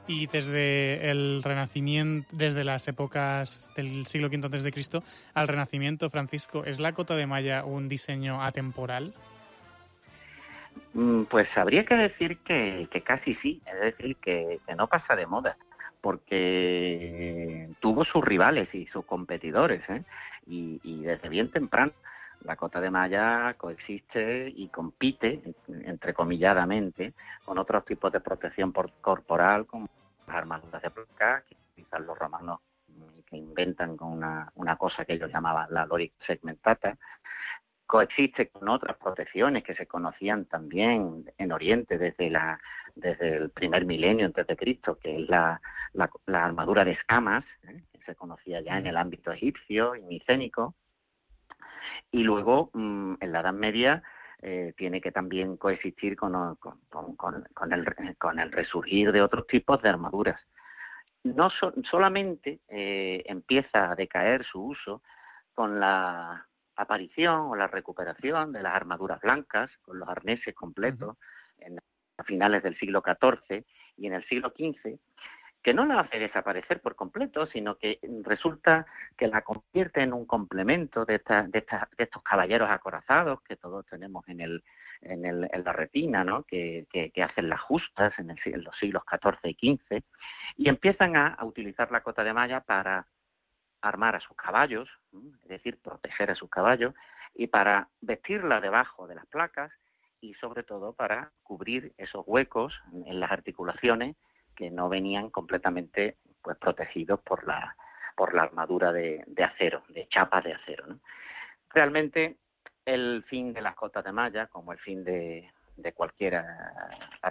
Y desde el Renacimiento, desde las épocas del siglo V a.C. al Renacimiento, Francisco, ¿es la cota de malla un diseño atemporal? Pues habría que decir que casi sí, es decir, que no pasa de moda, porque tuvo sus rivales y sus competidores, ¿eh? Y desde bien temprano la cota de malla coexiste y compite, entrecomilladamente, con otros tipos de protección corporal, como las armaduras de placa, que utilizan los romanos, que inventan con una cosa que ellos llamaban la lorica segmentata. Coexiste con otras protecciones que se conocían también en Oriente desde el primer milenio antes de Cristo, que es la armadura de escamas, que se conocía ya en el ámbito egipcio y micénico. Y luego, en la Edad Media, tiene que también coexistir con el resurgir de otros tipos de armaduras. No solamente empieza a decaer su uso con la aparición o la recuperación de las armaduras blancas, con los arneses completos, a finales del siglo XIV y en el siglo XV, que no la hace desaparecer por completo, sino que resulta que la convierte en un complemento de estos caballeros acorazados que todos tenemos en la retina, ¿no? que hacen las justas en los siglos XIV y XV, y empiezan a utilizar la cota de malla para armar a sus caballos, es decir, proteger a sus caballos, y para vestirla debajo de las placas y sobre todo para cubrir esos huecos en las articulaciones que no venían completamente pues protegidos por la armadura de acero, de chapas de acero, ¿no? Realmente el fin de las cotas de malla, como el fin de cualquier